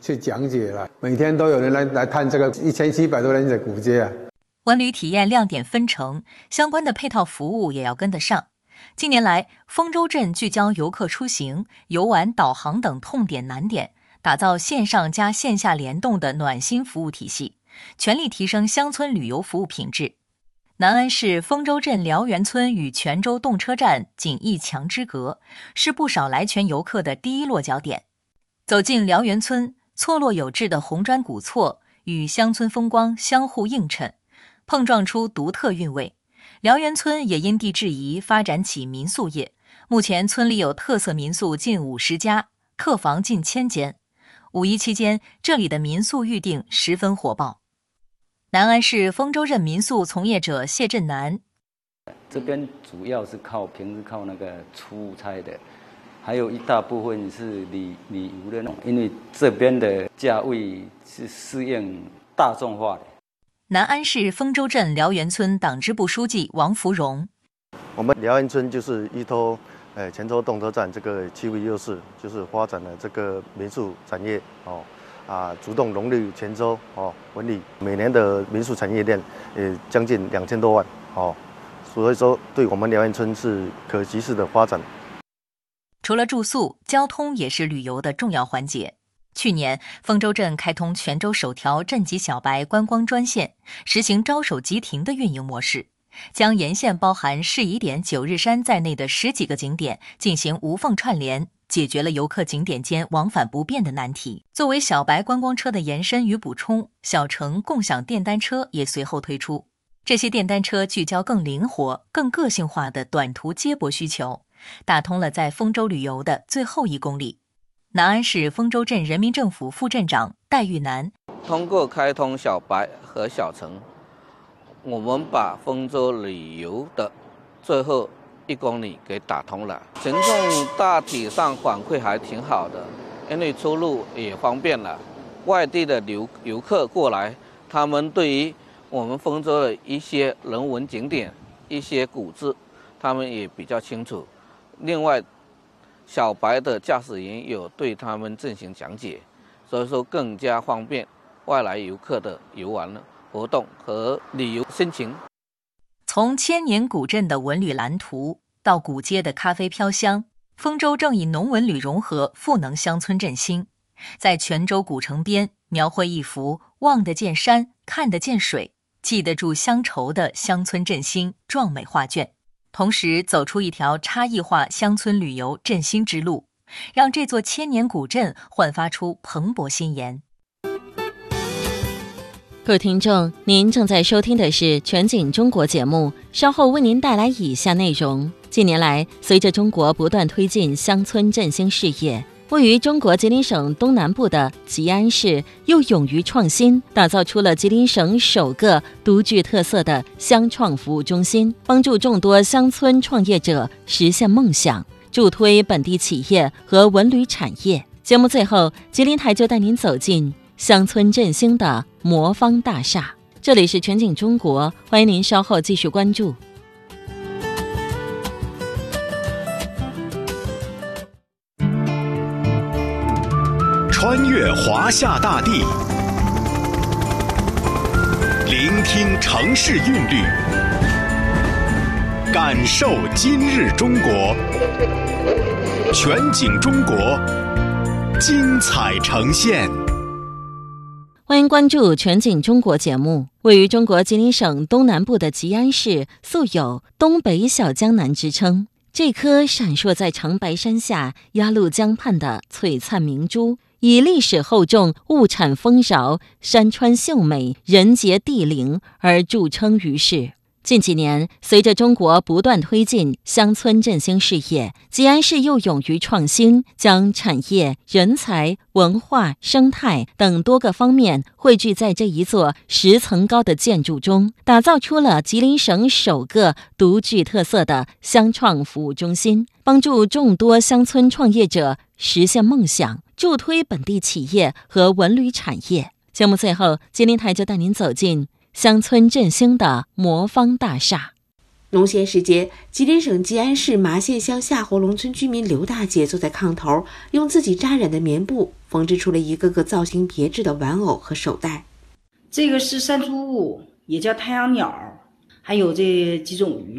去讲解了。每天都有人来探这个1700多人的古街啊。 文旅体验亮点纷呈，相关的配套服务也要跟得上。近年来，丰州镇聚焦游客出行、游玩、导航等痛点难点，打造线上加线下联动的暖心服务体系，全力提升乡村旅游服务品质。南安市丰州镇辽源村与泉州动车站仅1墙之隔，是不少来泉游客的第一落脚点。走进辽源村，错落有致的红砖古厝与乡村风光相互映衬，碰撞出独特韵味。辽源村也因地制宜发展起民宿业，目前村里有特色民宿近50家，客房近1000间。五一期间，这里的民宿预订十分火爆。南安市丰州镇民宿从业者谢振南， 这边主要是平时靠那个出差的，还有一大部分是旅游的那种，因为这边的价位是适应大众化的。 南安市丰州镇辽源村党支部书记王福荣， 我们辽源村就是依托泉州动车站这个区域优势，就是发展了这个民宿产业主动融入泉州文旅，每年的民宿产业链将近2000多万所以说对我们辽源村是可及时的发展。 除了住宿，交通也是旅游的重要环节。去年，丰州镇开通泉州首条镇级小白观光专线，实行招手即停的运营模式，将沿线包含适宜点九日山在内的10几个景点进行无缝串联，解决了游客景点间往返不便的难题。作为小白观光车的延伸与补充，小城共享电单车也随后推出。这些电单车聚焦更灵活、更个性化的短途接驳需求，打通了在丰州旅游的最后1公里。南安市丰州镇人民政府副镇长戴玉南， 通过开通小白和小城，我们把丰州旅游的最后1公里给打通了。群众大体上反馈还挺好的，因为出入也方便了。外地的游客过来，他们对于我们丰州的一些人文景点、一些古迹，他们也比较清楚。另外，小白的驾驶员有对他们进行讲解，所以说更加方便外来游客的游玩活动和旅游心情。 从千年古镇的文旅蓝图到古街的咖啡飘香，丰州正以农文旅融合赋能乡村振兴，在泉州古城边描绘一幅望得见山、看得见水、记得住乡愁的乡村振兴壮美画卷，同时走出一条差异化乡村旅游振兴之路，让这座千年古镇焕发出蓬勃新颜。 各位听众，您正在收听的是全景中国节目，稍后为您带来以下内容。近年来，随着中国不断推进乡村振兴事业，位于中国吉林省东南部的吉安市又勇于创新，打造出了吉林省首个独具特色的乡创服务中心，帮助众多乡村创业者实现梦想，助推本地企业和文旅产业。节目最后，吉林台就带您走进乡村振兴的魔方大厦。这里是全景中国，欢迎您稍后继续关注。 穿越华夏大地，聆听城市韵律，感受今日中国。全景中国，精彩呈现。 欢迎关注全景中国节目。位于中国吉林省东南部的吉安市素有东北小江南之称，这颗闪烁在长白山下鸭绿江畔的璀璨明珠，以历史厚重、物产丰饶、山川秀美、人杰地灵而著称于世。近几年，随着中国不断推进乡村振兴事业，吉安市又勇于创新，将产业、人才、文化、生态等多个方面汇聚在这一座10层高的建筑中，打造出了吉林省首个独具特色的乡创服务中心，帮助众多乡村创业者实现梦想，助推本地企业和文旅产业。节目最后，吉林台就带您走进乡村振兴的魔方大厦。 农闲时节，吉林省吉安市麻县乡夏侯龙村居民刘大姐坐在炕头，用自己扎染的棉布缝制出了一个个造型别致的玩偶和手袋。 这个是山猪屋，也叫太阳鸟，还有这几种鱼。